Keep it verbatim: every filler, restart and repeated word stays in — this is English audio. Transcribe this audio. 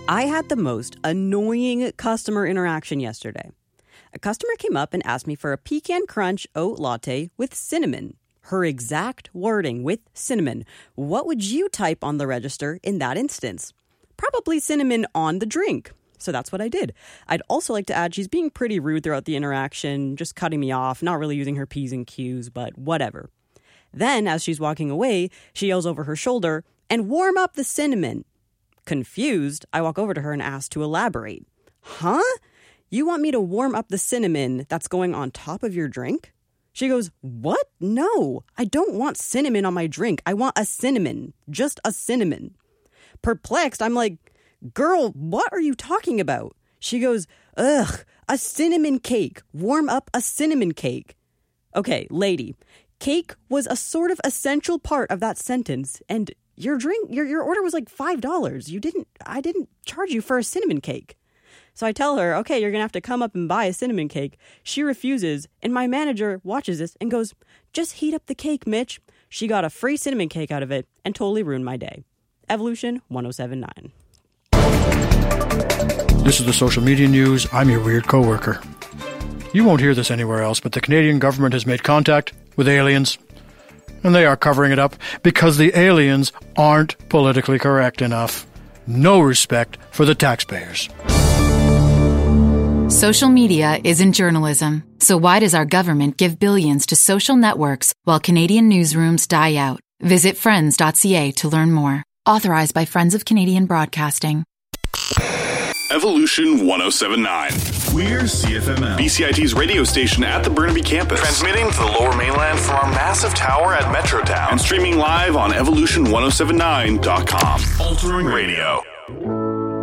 I had the most annoying customer interaction yesterday. A customer came up and asked me for a pecan crunch oat latte with cinnamon. Her exact wording, with cinnamon. What would you type on the register in that instance? Probably cinnamon on the drink. So that's what I did. I'd also like to add she's being pretty rude throughout the interaction, just cutting me off, not really using her P's and Q's, but whatever. Then, as she's walking away, she yells over her shoulder, "And warm up the cinnamon." Confused, I walk over to her and ask to elaborate. Huh? You want me to warm up the cinnamon that's going on top of your drink? She goes, what? No, I don't want cinnamon on my drink. I want a cinnamon, just a cinnamon. Perplexed, I'm like, girl, what are you talking about? She goes, ugh, a cinnamon cake. Warm up a cinnamon cake. Okay, lady, cake was a sort of essential part of that sentence, and your drink, your, your order was like five dollars. You didn't, I didn't charge you for a cinnamon cake. So I tell her, okay, you're going to have to come up and buy a cinnamon cake. She refuses, and my manager watches this and goes, just heat up the cake, Mitch. She got a free cinnamon cake out of it and totally ruined my day. Evolution one oh seven point nine. This is the social media news. I'm your weird coworker. You won't hear this anywhere else, but the Canadian government has made contact with aliens. And they are covering it up because the aliens aren't politically correct enough. No respect for the taxpayers. Social media isn't journalism. So why does our government give billions to social networks while Canadian newsrooms die out? Visit friends dot c a to learn more. Authorized by Friends of Canadian Broadcasting. Evolution one oh seven point nine. We're C F M L, B C I T's radio station at the Burnaby campus. transmitting to the Lower Mainland from our massive tower at Metrotown. And streaming live on evolution ten seventy-nine dot com. Altering radio.